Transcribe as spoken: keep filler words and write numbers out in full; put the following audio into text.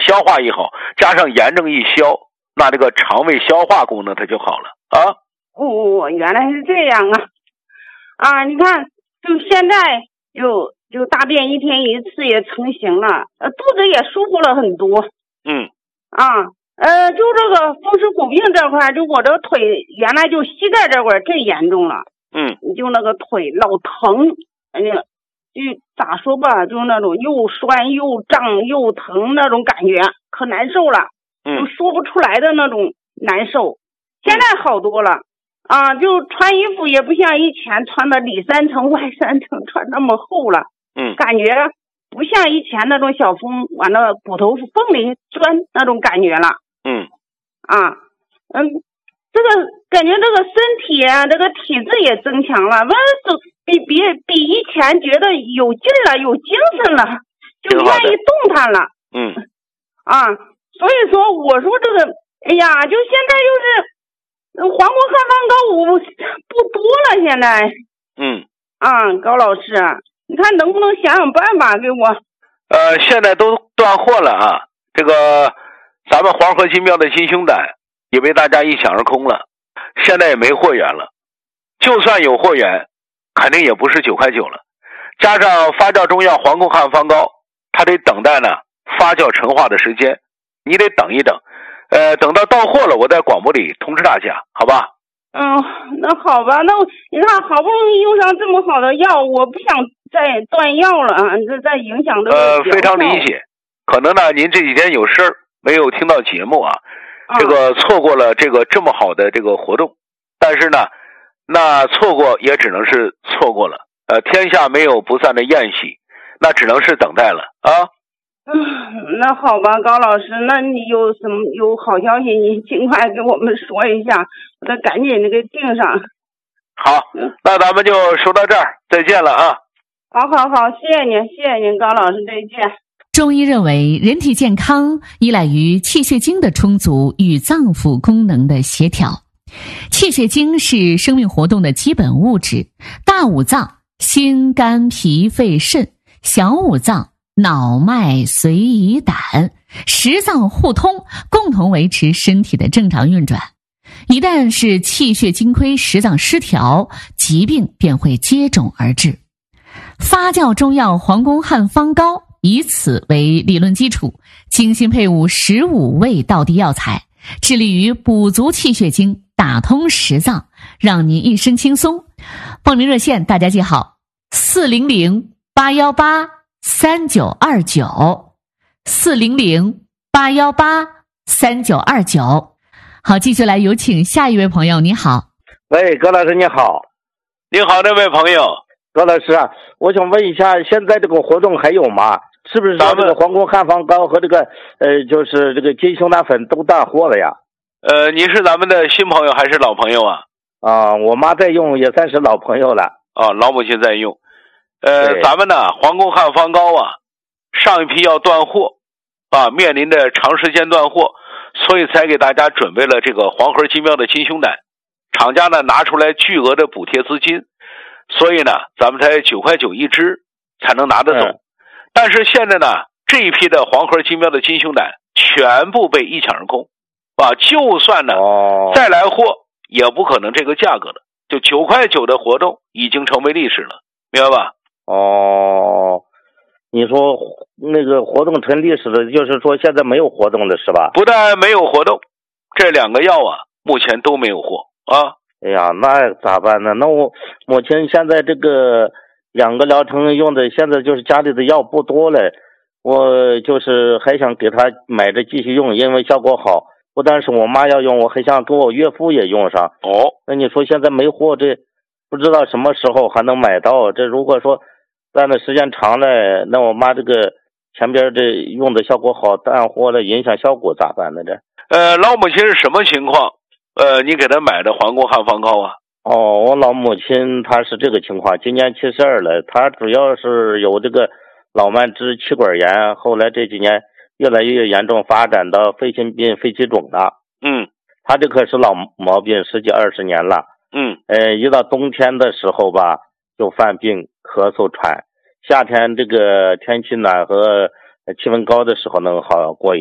消化一好，加上炎症一消，那这个肠胃消化功能它就好了啊。 哦，原来是这样啊！啊，你看，就现在就就大便一天一次也成型了，呃，肚子也舒服了很多。 嗯。 啊，呃，就这个风湿骨病这块，就我这个腿原来就膝盖这块最严重了。 嗯。 就那个腿老疼，哎呀，就咋说吧，就那种又酸又胀又疼那种感觉，可难受了。 嗯。 就说不出来的那种难受。现在好多了。啊，就穿衣服也不像以前穿的里三层外三层穿那么厚了， 嗯， 感觉不像以前那种小风往那骨头缝里钻那种感觉了。 嗯， 啊，嗯，这个感觉这个身体啊，这个体质也增强了，完了比比比以前觉得有劲了，有精神了，就愿意动弹了。 嗯， 啊，所以说我说这个，哎呀，就现在就是。黄瓜汉方膏我不多了，现在。 嗯。 啊，高老师，你看能不能想想办法给我？ 呃，现在都断货了啊，这个咱们黄河金庙的金胸胆也被大家一抢而空了，现在也没货源了。就算有货源，肯定也不是九块九了。加上发酵中药黄瓜汉方膏，它得等待呢发酵陈化的时间，你得等一等。呃，等到到货了，我在广播里通知大家，好吧？ 嗯，那好吧，那你看，好不容易用上这么好的药，我不想再断药了啊，这在影响这个。 呃，非常理解，可能呢，您这几天有事儿没有听到节目啊，啊这个错过了这个这么好的这个活动，但是呢，那错过也只能是错过了。呃，天下没有不散的宴席，那只能是等待了啊。 嗯，那好吧，高老师，那你有什么有好消息，你尽快给我们说一下，我得赶紧的给订上。 好，那咱们就说到这儿，再见了啊！ 好好好，谢谢您，谢谢您，高老师，再见。 中医认为，人体健康依赖于气血精的充足与脏腑功能的协调。气血精是生命活动的基本物质，大五脏心、肝、脾、肺、肾，小五脏脑脉髓胰胆，十脏互通，共同维持身体的正常运转。一旦是气血精亏，十脏失调，疾病便会接踵而至。发酵中药黄宫汉方膏以此为理论基础，精心配伍十五味道地药材，致力于补足气血精，打通十脏，让您一身轻松。报名热线大家记好：四零零八幺八三九二九，四零零八幺八三九二九。好，继续来有请下一位朋友。你好。 喂，高老师你好。 你好，这位朋友。 高老师啊，我想问一下，现在这个活动还有吗？是不是说这个黄宫汉方膏和这个呃，就是这个金胸胆粉都断货了呀？ 呃，你是咱们的新朋友还是老朋友啊？ 啊，我妈在用，也算是老朋友了。 啊，老母亲在用。呃，咱们呢，黄宫汉方膏啊，上一批要断货，啊，面临着长时间断货，所以才给大家准备了这个黄河金庙的金胸胆。厂家呢拿出来巨额的补贴资金，所以呢，咱们才九块九一支才能拿得走。嗯、但是现在呢，这一批的黄河金庙的金胸胆全部被一抢而空，啊，就算呢、哦、再来货，也不可能这个价格了。就九块九的活动已经成为历史了，明白吧？ 哦，你说那个活动成历史了，就是说现在没有活动了是吧？ 不但没有活动，这两个药啊，目前都没有货啊。 哎呀，那咋办呢？那我母亲现在这个两个疗程用的，现在就是家里的药不多了，我就是还想给她买着继续用，因为效果好。不但是我妈要用，我还想跟我岳父也用上。 哦， 那你说现在没货，这不知道什么时候还能买到。这如果说断的时间长了，那我妈这个前边这用的效果好，断货了影响效果咋办呢？这呃，老母亲是什么情况？呃，你给她买的黄宫汉方膏啊？ 哦，我老母亲她是这个情况，今年七十二了，她主要是有这个脑蔓支气管炎，后来这几年越来越严重，发展到肺心病、肺气肿了。 嗯， 她这可是老毛病，十几二十年了。 嗯， 呃，一到冬天的时候吧，就犯病、咳嗽、喘；夏天这个天气暖和、气温高的时候能好过一